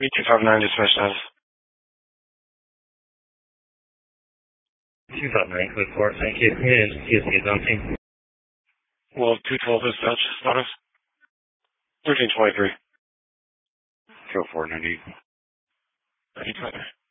B259 dispatch status. 259, code 4, thank you. TSC is on scene. Well, 212 dispatch status. 1323. Go 490. 9020.